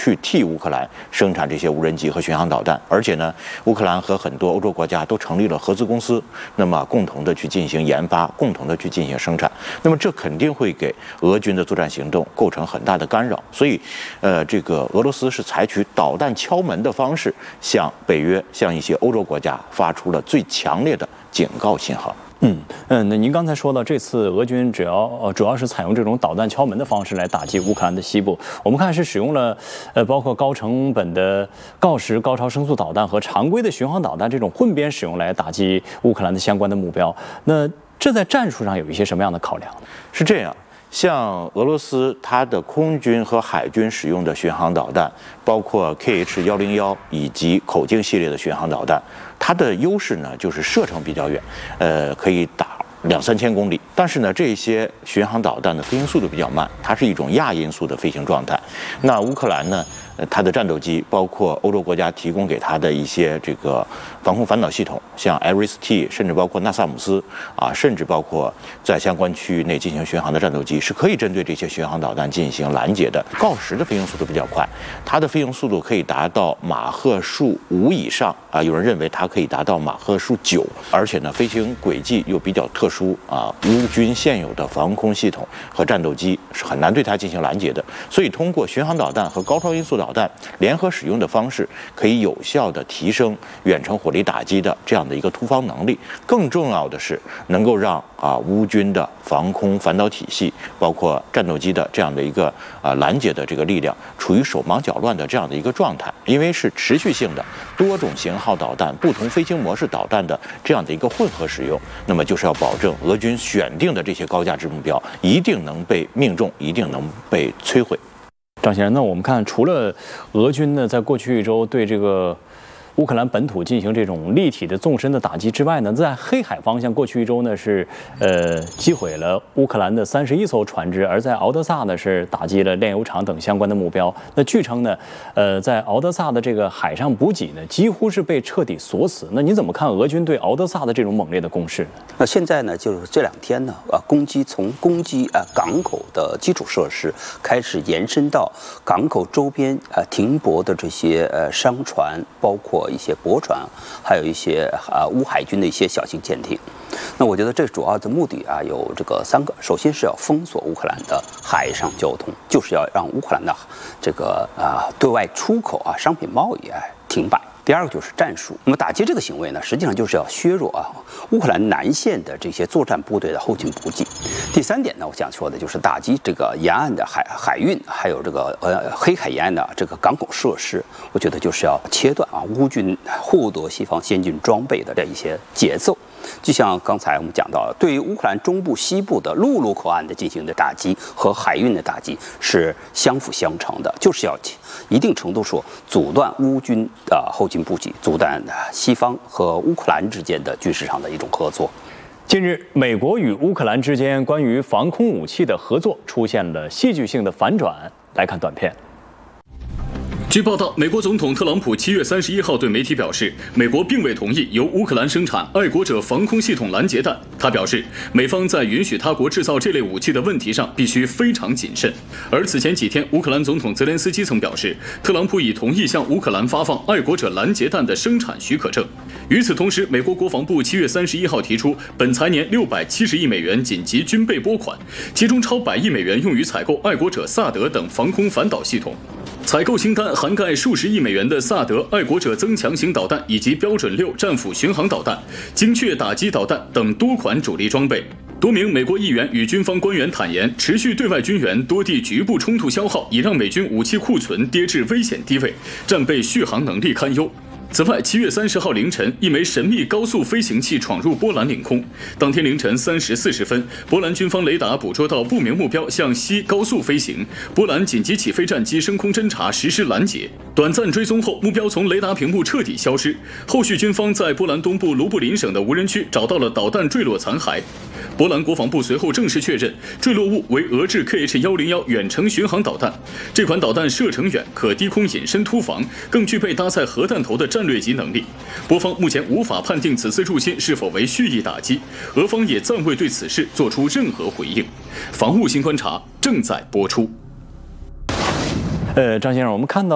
去替乌克兰生产这些无人机和巡航导弹，而且呢，乌克兰和很多欧洲国家都成立了合资公司，那么共同的去进行研发，共同的去进行生产。那么这肯定会给俄军的作战行动构成很大的干扰。所以，这个俄罗斯是采取导弹敲门的方式，向北约、向一些欧洲国家发出了最强烈的警告信号。 那您刚才说到，这次俄军主要是采用这种导弹敲门的方式来打击乌克兰的西部。我们看是使用了包括高成本的锆石高超声速导弹和常规的巡航导弹这种混编使用来打击乌克兰的相关的目标。那这在战术上有一些什么样的考量呢？ 是这样。像俄罗斯，它的空军和海军使用的巡航导弹，包括 KH-101以及口径系列的巡航导弹，它的优势呢就是射程比较远，可以打2-3千公里。但是呢，这些巡航导弹的飞行速度比较慢，它是一种亚音速的飞行状态。那乌克兰呢，它的战斗机，包括欧洲国家提供给它的一些这个防空反导系统，像 Iris-T， 甚至包括纳萨姆斯甚至包括在相关区域内进行巡航的战斗机，是可以针对这些巡航导弹进行拦截的。锆石的飞行速度比较快，它的飞行速度可以达到马赫数5以上有人认为它可以达到马赫数9，而且呢，飞行轨迹又比较特殊乌军现有的防空系统和战斗机是很难对它进行拦截的。所以通过巡航导弹和高超音速导弹联合使用的方式，可以有效地提升远程火力打击的这样的一个突防能力。更重要的是，能够让乌军的防空反导体系，包括战斗机的这样的一个拦截的这个力量，处于手忙脚乱的这样的一个状态。因为是持续性的多种型号导弹、不同飞行模式导弹的这样的一个混合使用，那么就是要保证俄军选定的这些高价值目标一定能被命中，一定能被摧毁。 张先生，那我们看，除了俄军呢，在过去1周对这个乌克兰本土进行这种立体的纵深的打击之外呢，在黑海方向过去1周呢是击毁了乌克兰的31艘船只，而在敖德萨呢是打击了炼油厂等相关的目标。那据称呢，在敖德萨的这个海上补给呢，几乎是被彻底锁死。那你怎么看俄军对敖德萨的这种猛烈的攻势呢？ 那现在呢，就是这2天呢，从攻击港口的基础设施开始延伸到港口周边停泊的这些商船，包括一些驳船，还有一些乌海军的一些小型舰艇。那我觉得这主要的目的有这个3个。首先是要封锁乌克兰的海上交通，就是要让乌克兰的这个对外出口商品贸易停摆。第2个就是战术。那么打击这个行为呢，实际上就是要削弱乌克兰南线的这些作战部队的后勤补给。第3点呢，我想说的就是打击这个沿岸的海运，还有这个黑海沿岸的这个港口设施。我觉得就是要切断乌军获得西方先进装备的这一些节奏。就像刚才我们讲到，对于乌克兰中部、西部的陆路口岸的进行的打击和海运的打击是相辅相成的，就是要一定程度说阻断乌军的后勤补给，阻断西方和乌克兰之间的军事上的一种合作。 近日，美国与乌克兰之间关于防空武器的合作出现了戏剧性的反转。来看短片。 据报道，美国总统特朗普7月31号对媒体表示，美国并未同意由乌克兰生产爱国者防空系统拦截弹。他表示，美方在允许他国制造这类武器的问题上必须非常谨慎。而此前几天，乌克兰总统泽连斯基曾表示，特朗普已同意向乌克兰发放爱国者拦截弹的生产许可证。与此同时，美国国防部7月31号提出，本财年670亿美元紧急军备拨款，其中超100亿美元用于采购爱国者萨德等防空反导系统。采购清单涵盖数十亿美元的萨德、爱国者增强型导弹以及标准6战斧巡航导弹、精确打击导弹等多款主力装备。多名美国议员与军方官员坦言，持续对外军援、多地局部冲突消耗，已让美军武器库存跌至危险低位，战备续航能力堪忧。此外，7月30号凌晨，一枚神秘高速飞行器闯入波兰领空。当天凌晨3时40分，波兰军方雷达捕捉到不明目标向西高速飞行，波兰紧急起飞战机升空侦察实施拦截。短暂追踪后，目标从雷达屏幕彻底消失。后续军方在波兰东部卢布林省的无人区找到了导弹坠落残骸。波兰国防部随后正式确认，坠落物为俄制 KH-101远程巡航导弹。这款导弹射程远，可低空隐身突防，更具备搭载核弹头的战略级能力。波方目前无法判定此次入侵是否为蓄意打击，俄方也暂未对此事做出任何回应。防务新观察正在播出。 张先生，我们看到